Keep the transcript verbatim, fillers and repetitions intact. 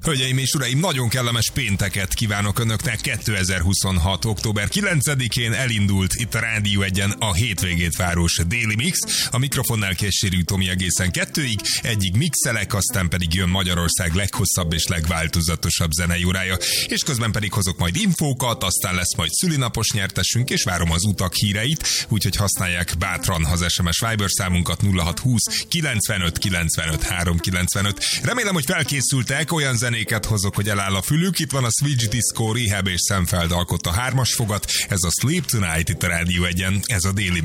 Hölgyeim és uraim, nagyon kellemes pénteket kívánok önöknek. kétezer-huszonhat. október kilencedikén elindult itt a Rádió Egyen a hétvégét város déli mix. A mikrofonnál Kessérű Tomi egészen kettőig, egyig mixelek, aztán pedig jön Magyarország leghosszabb és legváltozatosabb zenei órája. És közben pedig hozok majd infókat, aztán lesz majd szülinapos nyertesünk, és várom az utak híreit, úgyhogy használják bátran az es em es Viber számunkat nulla hat húsz kilencvenöt kilencvenöt háromszázkilencvenöt. Remélem, hogy felkészültek, olyan zenéket hozok, hogy eláll a fülük. Itt van a Switch Disco, Rehab és Szemfeld alkotta hármas fogat. Ez a Sleep Tonight itt a Rádió Egyen, ez a déli